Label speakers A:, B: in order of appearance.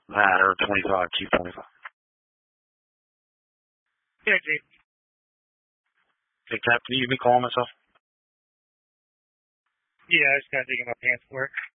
A: Ladder 25, Chief 25.
B: Yeah, Chief.
A: Hey, Captain, you hear me calling myself?
B: Yeah, I just got to dig in my pants for it.